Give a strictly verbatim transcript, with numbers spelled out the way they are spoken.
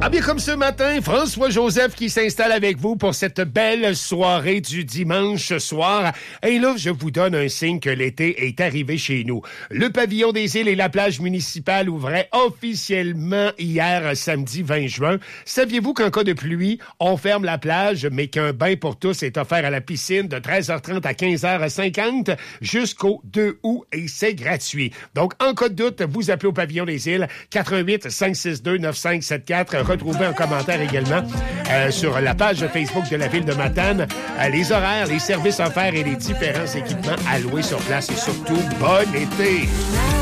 Ah bien, comme ce matin, François-Joseph qui s'installe avec vous pour cette belle soirée du dimanche soir. Et là, je vous donne un signe que l'été est arrivé chez nous. Le pavillon des îles et la plage municipale ouvraient officiellement hier, samedi vingt juin. Saviez-vous qu'en cas de pluie, on ferme la plage, mais qu'un bain pour tous est offert à la piscine de treize heures trente à quinze heures cinquante jusqu'au deux août et c'est gratuit. Donc, en cas de doute, vous appelez au pavillon des îles quatre-vingt-huit cinq six deux neuf cinq sept quatre. Retrouvez un commentaire également euh, sur la page Facebook de la ville de Matane. Euh, les horaires, les services offerts et les différents équipements alloués sur place et surtout, bon été!